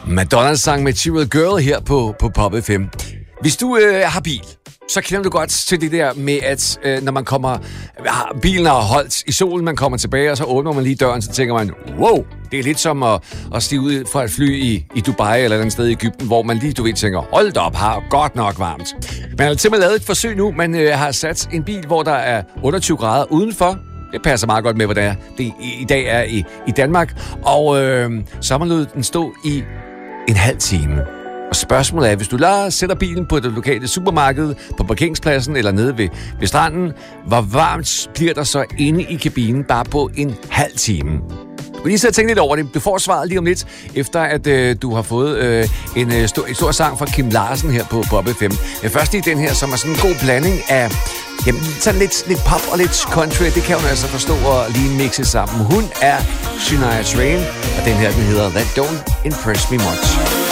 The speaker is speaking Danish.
Madonnas sang Material Girl her på Pop FM. Hvis du har bil, så kender du godt til det der med, at når man kommer... Bilen har holdt i solen, man kommer tilbage, og så åbner man lige døren, så tænker man, wow, det er lidt som at stige ud fra et fly i Dubai eller et andet sted i Egypten, hvor man lige, tænker, hold da op, har godt nok varmt. Man har simpelthen lavet et forsøg nu. Man har sat en bil, hvor der er 28 grader udenfor. Det passer meget godt med, hvad det i dag er i Danmark. Og så har man ladet den stå i en halv time. Og spørgsmålet er, hvis du sætter bilen på det lokale supermarked, på parkeringspladsen eller nede ved stranden, hvor varmt bliver der så inde i kabinen bare på en halv time? Du kan lige så tænke lidt over det. Du får svaret lige om lidt, efter at du har fået en stor sang fra Kim Larsen her på Pop FM. Men først i den her, som er sådan en god blanding af sådan lidt pop og lidt country. Det kan hun altså forstå og lige mixe sammen. Hun er Shania Twain, og den her den hedder That Don't Impress Me Much.